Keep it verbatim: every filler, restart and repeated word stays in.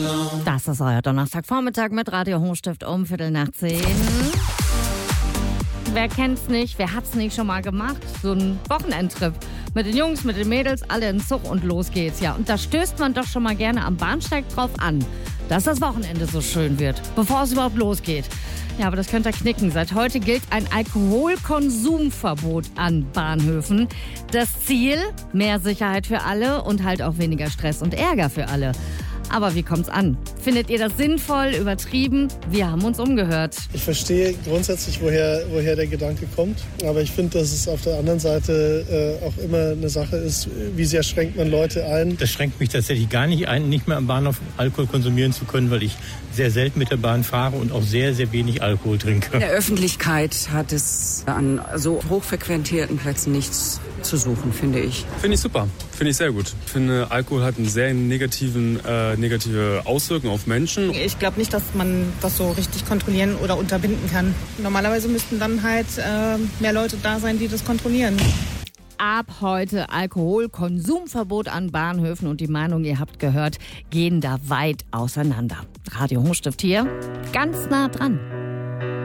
Das ist euer Donnerstagvormittag mit Radio Hochstift um Viertel nach zehn. Wer kennt's nicht, wer hat's nicht schon mal gemacht? So ein Wochenendtrip mit den Jungs, mit den Mädels, alle in Zug und los geht's. Ja, und da stößt man doch schon mal gerne am Bahnsteig drauf an, dass das Wochenende so schön wird, bevor es überhaupt losgeht. Ja, aber das könnt ihr knicken. Seit heute gilt ein Alkoholkonsumverbot an Bahnhöfen. Das Ziel? Mehr Sicherheit für alle und halt auch weniger Stress und Ärger für alle. Aber wie kommt's an? Findet ihr das sinnvoll, übertrieben? Wir haben uns umgehört. Ich verstehe grundsätzlich, woher, woher der Gedanke kommt. Aber ich finde, dass es auf der anderen Seite äh, auch immer eine Sache ist, wie sehr schränkt man Leute ein. Das schränkt mich tatsächlich gar nicht ein, nicht mehr am Bahnhof Alkohol konsumieren zu können, weil ich sehr selten mit der Bahn fahre und auch sehr, sehr wenig Alkohol trinke. In der Öffentlichkeit hat es an so hochfrequentierten Plätzen nichts zu suchen, finde ich. Finde ich super, finde ich sehr gut. Ich finde, Alkohol hat eine sehr negativen, äh, negative Auswirkung auf Menschen. Ich glaube nicht, dass man das so richtig kontrollieren oder unterbinden kann. Normalerweise müssten dann halt äh, mehr Leute da sein, die das kontrollieren. Ab heute Alkoholkonsumverbot an Bahnhöfen und die Meinung, ihr habt gehört, gehen da weit auseinander. Radio Hochstift hier, ganz nah dran.